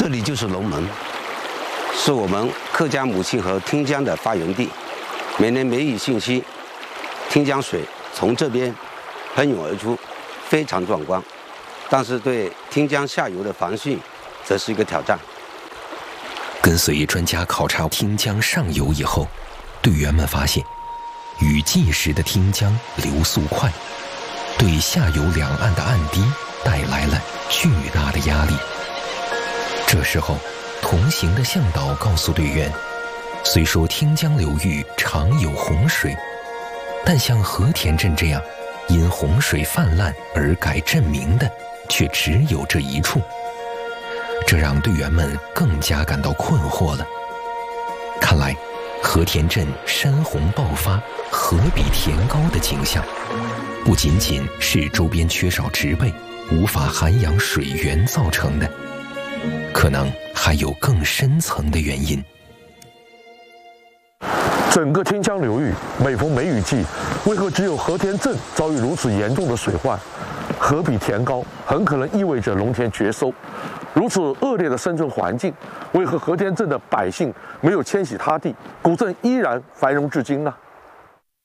这里就是龙门，是我们客家母亲河汀江的发源地。每年梅雨汛期，汀江水从这边喷涌而出，非常壮观。但是对汀江下游的防汛，则是一个挑战。 跟随专家考察汀江上游以后，队员们发现，雨季时的汀江流速快，对下游两岸的岸堤带来了巨大的压力。这时候，同行的向导告诉队员，虽说汀江流域常有洪水，但像和田镇这样因洪水泛滥而改镇名的，却只有这一处。这让队员们更加感到困惑了。看来，和田镇山洪爆发、河比田高的景象，不仅仅是周边缺少植被、无法涵养水源造成的，可能还有更深层的原因。 整个汀江流域每逢梅雨季，为何只有和田镇遭遇如此严重的水患？河比田高很可能意味着农田绝收。如此恶劣的生存环境，为何和田镇的百姓没有迁徙他地，古镇依然繁荣至今呢？